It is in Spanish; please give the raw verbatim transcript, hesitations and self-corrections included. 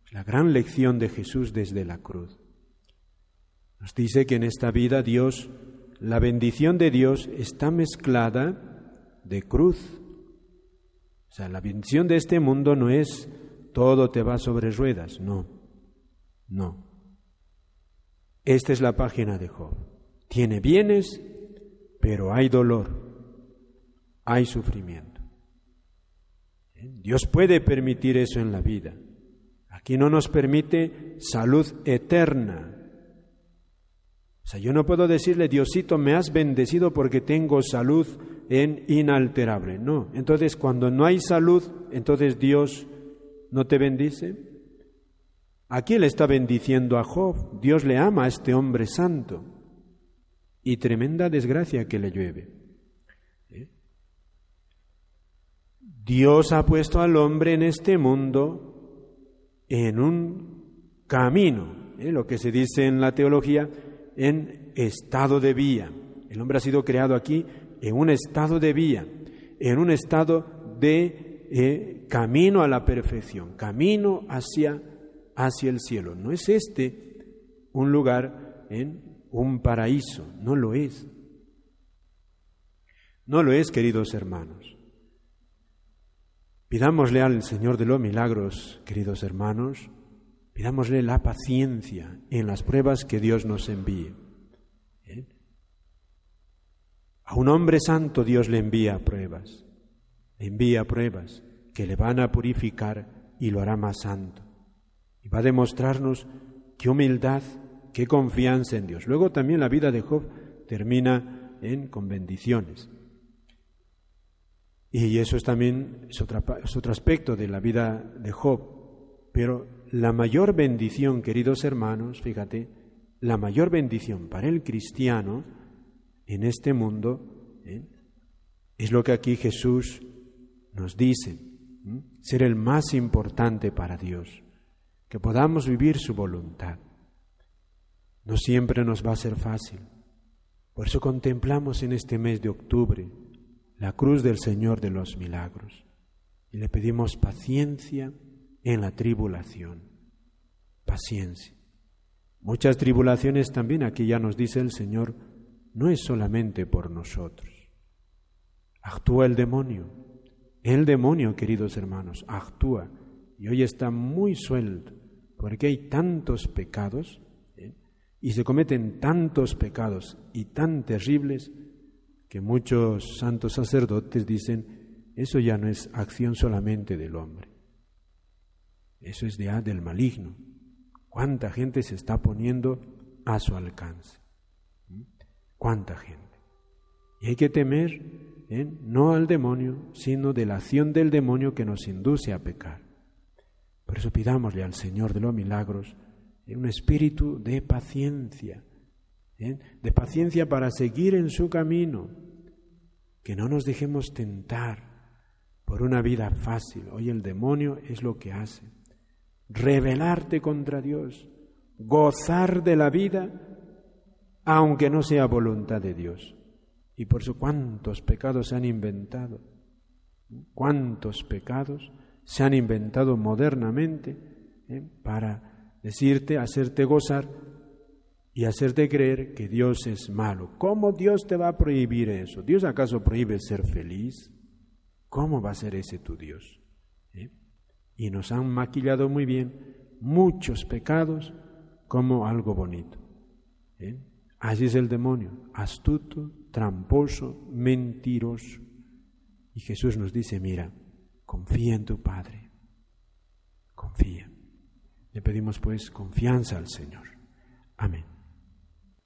La gran lección de Jesús desde la cruz. Nos dice que en esta vida Dios, la bendición de Dios está mezclada de cruz. O sea, la bendición de este mundo no es todo te va sobre ruedas, no, no. Esta es la página de Job. Tiene bienes, pero hay dolor, hay sufrimiento. Dios puede permitir eso en la vida. Aquí no nos permite salud eterna. O sea, yo no puedo decirle, Diosito, me has bendecido porque tengo salud en inalterable. No, entonces cuando no hay salud, entonces Dios no te bendice. Aquí le está bendiciendo a Job. Dios le ama a este hombre santo. Y tremenda desgracia que le llueve. ¿Eh? Dios ha puesto al hombre en este mundo en un camino, ¿eh? Lo que se dice en la teología, en estado de vía. El hombre ha sido creado aquí en un estado de vía, en un estado de eh, camino a la perfección, camino hacia, hacia el cielo. No es este un lugar en un paraíso, no lo es. No lo es, queridos hermanos. Pidámosle al Señor de los milagros, queridos hermanos, pidámosle la paciencia en las pruebas que Dios nos envíe. ¿Eh? A un hombre santo Dios le envía pruebas, le envía pruebas que le van a purificar y lo hará más santo. Y va a demostrarnos qué humildad, qué confianza en Dios. Luego también la vida de Job termina en, con bendiciones. Y eso es también es, otra, es otro aspecto de la vida de Job. Pero la mayor bendición, queridos hermanos, fíjate, la mayor bendición para el cristiano en este mundo, ¿eh? es lo que aquí Jesús nos dice, ¿eh? ser el más importante para Dios, que podamos vivir su voluntad. No siempre nos va a ser fácil. Por eso contemplamos en este mes de octubre la cruz del Señor de los milagros y le pedimos paciencia en la tribulación. Paciencia. Muchas tribulaciones también, aquí ya nos dice el Señor, no es solamente por nosotros. Actúa el demonio. El demonio, queridos hermanos, actúa y hoy está muy suelto porque hay tantos pecados, ¿eh? y se cometen tantos pecados y tan terribles que muchos santos sacerdotes dicen, eso ya no es acción solamente del hombre, eso es ya del maligno. ¿Cuánta gente se está poniendo a su alcance? ¿Cuánta gente? Y hay que temer, ¿eh? no al demonio, sino de la acción del demonio que nos induce a pecar. Por eso pidámosle al Señor de los milagros un espíritu de paciencia, ¿eh? de paciencia para seguir en su camino, que no nos dejemos tentar por una vida fácil. Hoy el demonio es lo que hace, rebelarte contra Dios, gozar de la vida, aunque no sea voluntad de Dios. Y por eso cuántos pecados se han inventado, cuántos pecados se han inventado modernamente ¿eh? para decirte, hacerte gozar y hacerte creer que Dios es malo. ¿Cómo Dios te va a prohibir eso? ¿Dios acaso prohíbe ser feliz? ¿Cómo va a ser ese tu Dios? ¿Eh? Y nos han maquillado muy bien muchos pecados como algo bonito. ¿Eh? Así es el demonio, astuto, tramposo, mentiroso. Y Jesús nos dice, mira, confía en tu Padre, confía. Le pedimos pues confianza al Señor. Amén.